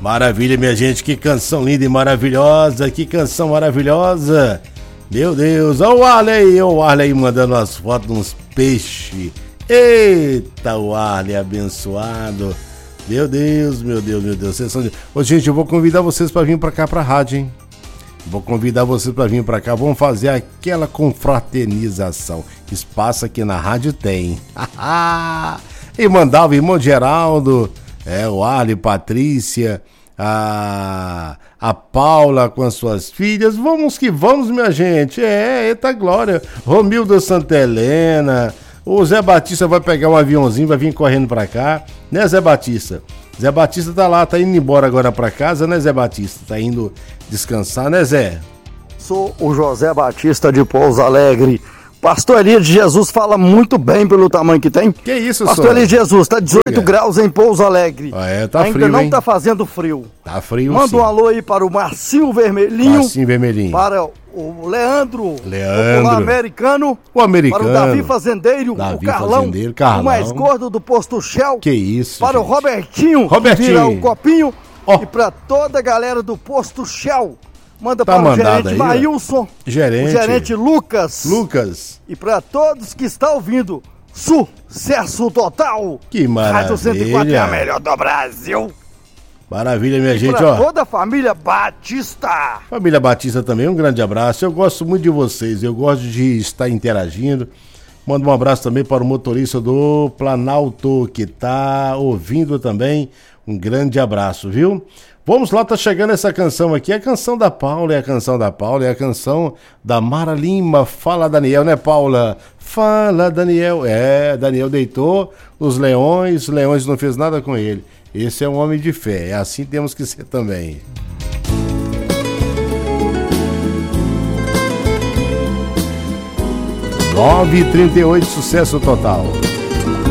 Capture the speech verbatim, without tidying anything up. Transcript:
Maravilha, minha gente, que canção linda e maravilhosa, que canção maravilhosa. Meu Deus, olha o Arley, olha o Arley mandando as fotos de uns peixes. Eita, o Arley abençoado. Meu Deus, meu Deus, meu Deus. Vocês são de... Ô, gente, eu vou convidar vocês para vir para cá, pra rádio, hein? Vou convidar vocês para vir para cá. Vamos fazer aquela confraternização. Espaço aqui na rádio tem. E mandar o irmão Geraldo, é, o Arley, Patrícia, a, a Paula com as suas filhas. Vamos que vamos, minha gente. É, eita glória. Romildo Santa Helena. O Zé Batista vai pegar um aviãozinho, vai vir correndo pra cá, né, Zé Batista? Zé Batista tá lá, tá indo embora agora pra casa, né, Zé Batista? Tá indo descansar, né, Zé? Sou o José Batista de Pouso Alegre. Pastor Elias de Jesus fala muito bem pelo tamanho que tem. Que isso, Pastor Elias de Jesus, tá dezoito Diga. graus em Pouso Alegre. Ah, é, tá Ainda frio, não hein? tá fazendo frio. Tá frio, Manda sim. um alô aí para o Marcinho Vermelhinho. Marcinho Vermelhinho. Para o Leandro. Leandro. O americano. O americano. Para o Davi Fazendeiro. Davi o Carlão. Fazendeiro, Carlão. O mais gordo do posto Shell. Que isso, Para gente. o Robertinho. Robertinho. Que vira o copinho. Oh. E para toda a galera do posto Shell. Manda Tá para o mandado gerente aí, Maílson. Gerente. O gerente Lucas. Lucas. E para todos que estão ouvindo, sucesso total! Que maravilha. Rádio cento e quatro é a melhor do Brasil! Maravilha, minha E gente, pra ó. toda a família Batista! Família Batista também, um grande abraço. Eu gosto muito de vocês, eu gosto de estar interagindo. Mando um abraço também para o motorista do Planalto, que tá ouvindo também. Um grande abraço, viu? Vamos lá, tá chegando essa canção aqui, é a canção da Paula, é a canção da Paula, é a canção da Mara Lima. Fala, Daniel, né, Paula? Fala, Daniel. É, Daniel deitou os leões, os leões não fez nada com ele. Esse é um homem de fé, é assim temos que ser também. nove e trinta e oito, sucesso total.